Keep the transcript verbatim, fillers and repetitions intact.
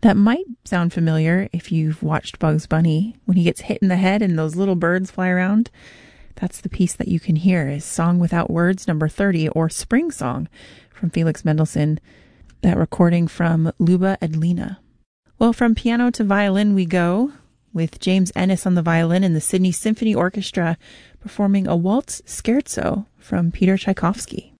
That might sound familiar if you've watched Bugs Bunny. When he gets hit in the head and those little birds fly around, that's the piece that you can hear is Song Without Words, number thirty, or Spring Song from Felix Mendelssohn, that recording from Luba Edlina. Well, from piano to violin we go, with James Ennis on the violin and the Sydney Symphony Orchestra performing a waltz scherzo from Peter Tchaikovsky.